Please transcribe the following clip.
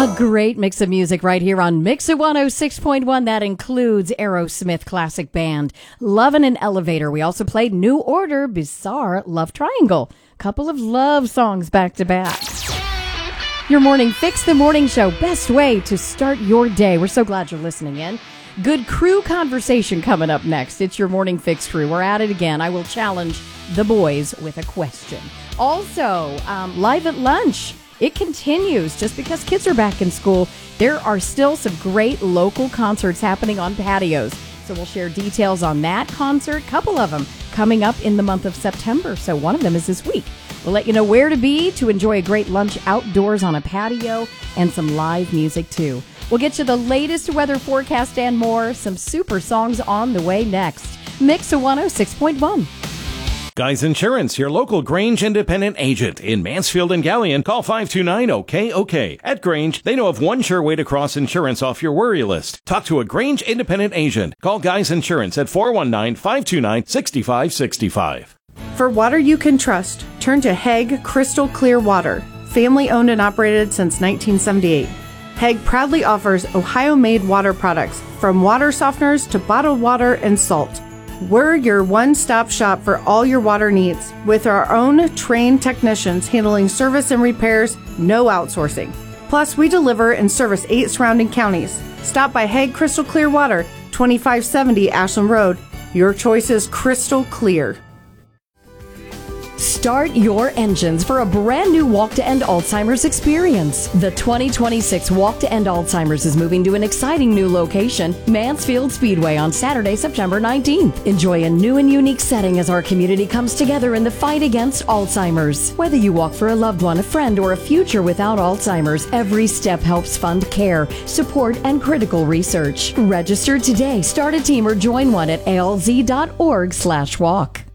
A great mix of music right here on Mix at 106.1. That includes Aerosmith classic band, Love in an Elevator. We also played New Order, Bizarre, Love Triangle. Couple of love songs back to back. Your morning fix, the morning show. Best way to start your day. We're so glad you're listening in. Good crew conversation coming up next. It's your morning fix crew. We're at it again. I will challenge the boys with a question. Also, live at lunch. It continues. Just because kids are back in school, there are still some great local concerts happening on patios. So we'll share details on that concert, couple of them coming up in the month of September. So one of them is this week. We'll let you know where to be to enjoy a great lunch outdoors on a patio and some live music too. We'll get you the latest weather forecast and more. Some super songs on the way next. Mix of 106.1. Guys Insurance, your local Grange independent agent in Mansfield and Galion. Call 529-OK-OK. At Grange, they know of one sure way to cross insurance off your worry list. Talk to a Grange independent agent. Call Guys Insurance at 419-529-6565. For water you can trust, turn to Hague Crystal Clear Water. Family owned and operated since 1978. Hague proudly offers Ohio-made water products, from water softeners to bottled water and salt. We're your one-stop shop for all your water needs, with our own trained technicians handling service and repairs, no outsourcing. Plus, we deliver and service 8 surrounding counties. Stop by Hague Crystal Clear Water, 2570 Ashland Road. Your choice is crystal clear. Start your engines for a brand new Walk to End Alzheimer's experience. The 2026 Walk to End Alzheimer's is moving to an exciting new location, Mansfield Speedway, on Saturday, September 19th. Enjoy a new and unique setting as our community comes together in the fight against Alzheimer's. Whether you walk for a loved one, a friend, or a future without Alzheimer's, every step helps fund care, support, and critical research. Register today, start a team, or join one at alz.org/walk.